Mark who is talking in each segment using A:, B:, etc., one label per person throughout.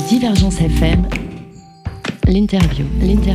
A: Divergence FM, l'interview.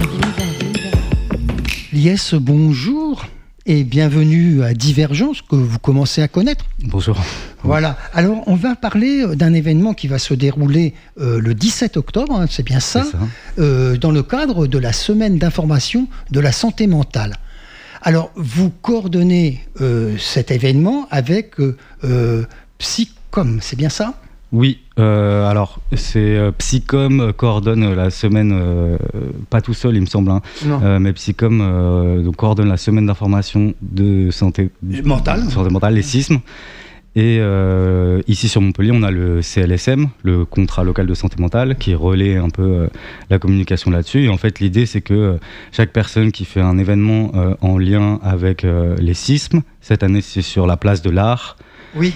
B: Lies, bonjour et bienvenue à Divergence, que vous commencez à connaître.
C: Bonjour.
B: Voilà, alors on va parler d'un événement qui va se dérouler le 17 octobre, c'est bien ça, dans le cadre de la semaine d'information de la santé mentale. Alors, vous coordonnez cet événement avec Psycom, c'est bien ça ?
C: Oui, alors c'est Psycom coordonne la semaine, pas tout seul il me semble, mais Psycom donc, coordonne la semaine d'information de santé mentale, les sismes. Et ici sur Montpellier, on a le CLSM, le contrat local de santé mentale, qui relaie un peu la communication là-dessus. Et en fait, l'idée, c'est que chaque personne qui fait un événement en lien avec les sismes, cette année, c'est sur la place de l'Art. Oui.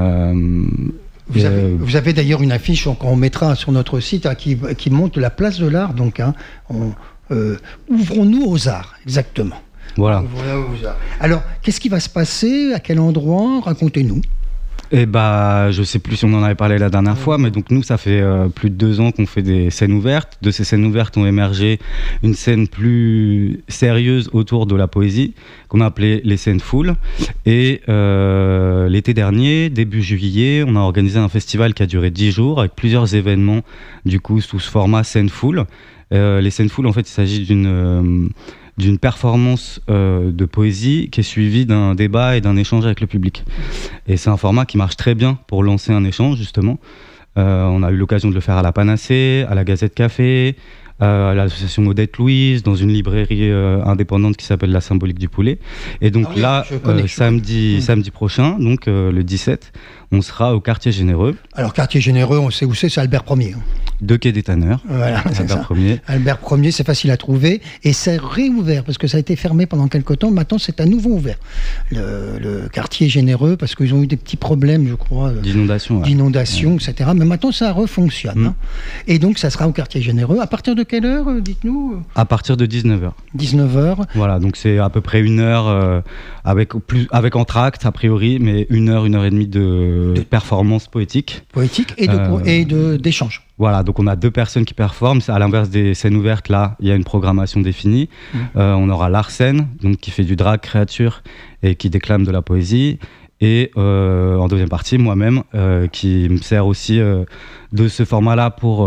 B: Vous avez d'ailleurs une affiche qu'on mettra sur notre site qui montre la place de l'Art. Donc, ouvrons-nous aux arts, exactement.
C: Voilà.
B: Alors, qu'est-ce qui va se passer ? À quel endroit ? Racontez-nous.
C: Je sais plus si on en avait parlé la dernière fois, mais donc nous, ça fait plus de 2 ans qu'on fait des scènes ouvertes. De ces scènes ouvertes ont émergé une scène plus sérieuse autour de la poésie, qu'on a appelée les scènes full. Et l'été dernier, début juillet, on a organisé un festival qui a duré 10 jours, avec plusieurs événements, du coup, sous ce format scène full. Les scènes full, en fait, il s'agit d'une performance de poésie qui est suivie d'un débat et d'un échange avec le public. Et c'est un format qui marche très bien pour lancer un échange, justement. On a eu l'occasion de le faire à la Panacée, à la Gazette Café, à l'association Odette Louise, dans une librairie indépendante qui s'appelle La Symbolique du Poulet. Et donc samedi prochain, donc le 17, on sera au Quartier Généreux.
B: Alors Quartier Généreux, on sait où c'est Albert Ier.
C: De Quai des Tanneurs.
B: Voilà,
C: Albert Ier.
B: Albert Ier, c'est facile à trouver. Et c'est réouvert, parce que ça a été fermé pendant quelques temps. Maintenant, c'est à nouveau ouvert. Le Quartier Généreux, parce qu'ils ont eu des petits problèmes, je crois. D'inondation, etc. Mais maintenant, ça refonctionne. Et donc, ça sera au Quartier Généreux. À partir de quelle heure, dites-nous ?
C: À partir de 19h.
B: 19h.
C: Voilà, donc c'est à peu près 1 heure, avec entracte, a priori, mais 1 heure, 1 heure et demie de performance poétique.
B: Poétique et d'échange.
C: Voilà, donc on a 2 personnes qui performent. À l'inverse des scènes ouvertes, là, il y a une programmation définie. On aura l'Arsène, donc qui fait du drag créature et qui déclame de la poésie. Et en deuxième partie, moi-même, qui me sert aussi de ce format-là pour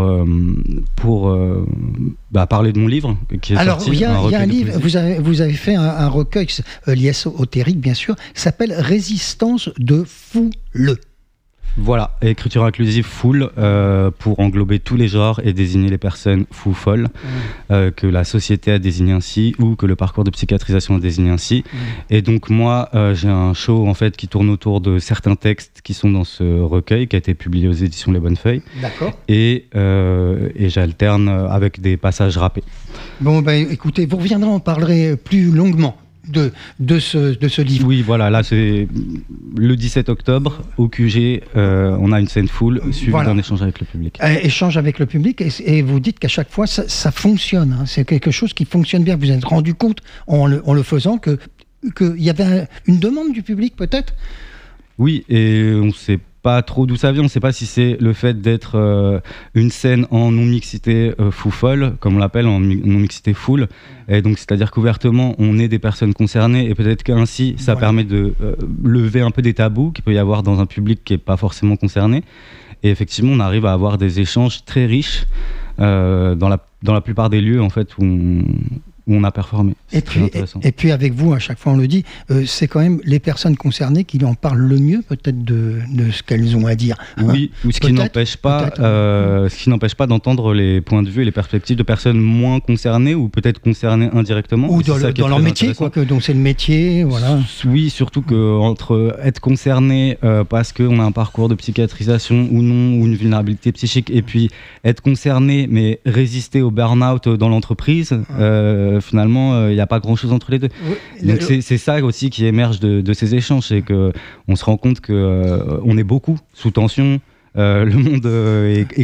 C: parler de mon livre qui est sorti. Alors, il y a un livre,
B: vous avez fait un recueil lié au théorique, bien sûr, qui s'appelle « Résistance de Foule ».
C: Voilà, écriture inclusive full pour englober tous les genres et désigner les personnes fous folles que la société a désigné ainsi ou que le parcours de psychiatrisation a désigné ainsi. Et donc moi, j'ai un show en fait qui tourne autour de certains textes qui sont dans ce recueil qui a été publié aux éditions Les Bonnes Feuilles. D'accord. Et j'alterne avec des passages rappés. Bon,
B: écoutez, vous reviendrez, on parlerait plus longuement de ce livre.
C: Oui, voilà, là c'est le 17 octobre au QG, on a une scène full suivie d'un échange avec le public.
B: Échange avec le public, et vous dites qu'à chaque fois ça fonctionne, c'est quelque chose qui fonctionne bien. Vous vous êtes rendu compte en le faisant qu'il y avait une demande du public peut-être ?
C: Oui, et on sait pas trop d'où ça vient, on ne sait pas si c'est le fait d'être une scène en non-mixité fou-folle, comme on l'appelle, en non-mixité full, et donc c'est-à-dire qu'ouvertement on est des personnes concernées, et peut-être qu'ainsi ça permet de lever un peu des tabous qu'il peut y avoir dans un public qui n'est pas forcément concerné, et effectivement on arrive à avoir des échanges très riches dans la plupart des lieux en fait où on a performé.
B: Et puis avec vous, à chaque fois on le dit, c'est quand même les personnes concernées qui en parlent le mieux peut-être de ce qu'elles ont à dire.
C: Oui, ou ce qui n'empêche pas d'entendre les points de vue et les perspectives de personnes moins concernées ou peut-être concernées indirectement.
B: Ou dans leur métier, donc c'est le métier, voilà.
C: Oui, surtout qu'entre être concerné parce qu'on a un parcours de psychiatrisation ou non, ou une vulnérabilité psychique, et puis être concerné mais résister au burn-out dans l'entreprise, finalement il n'y a pas grand chose entre les deux. Donc c'est ça aussi qui émerge de ces échanges, c'est qu'on se rend compte qu'on est beaucoup sous tension, le monde est